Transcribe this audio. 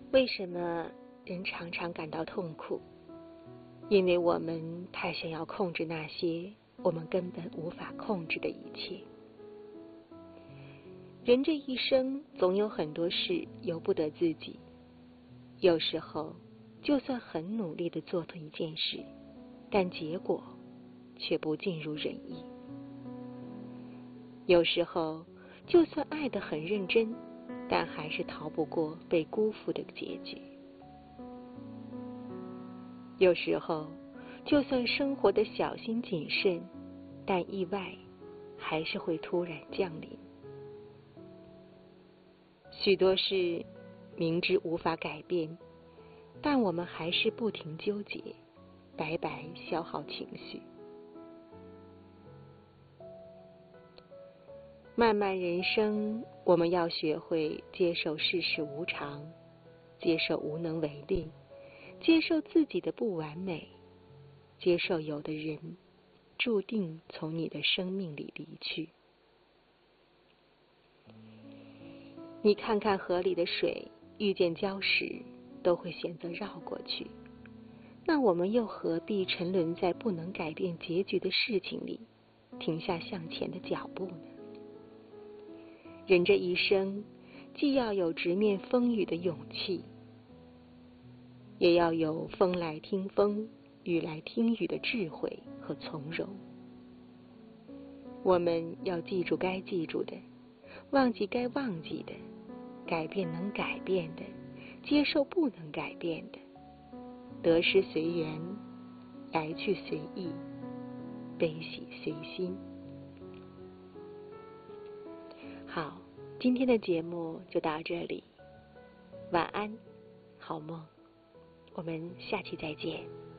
为什么人常常感到痛苦？因为我们太想要控制那些我们根本无法控制的一切。人这一生总有很多事由不得自己，有时候就算很努力地做一件事，但结果却不尽如人意。有时候就算爱得很认真，但还是逃不过被辜负的结局。有时候就算生活的小心谨慎，但意外还是会突然降临。许多事明知无法改变，但我们还是不停纠结，白白消耗情绪。漫漫人生，我们要学会接受世事无常，接受无能为力，接受自己的不完美，接受有的人注定从你的生命里离去。你看看河里的水，遇见礁石都会选择绕过去，那我们又何必沉沦在不能改变结局的事情里，停下向前的脚步呢？人这一生，既要有直面风雨的勇气，也要有风来听风，雨来听雨的智慧和从容。我们要记住该记住的，忘记该忘记的，改变能改变的，接受不能改变的，得失随缘，来去随意，悲喜随心。好，今天的节目就到这里，晚安，好梦，我们下期再见。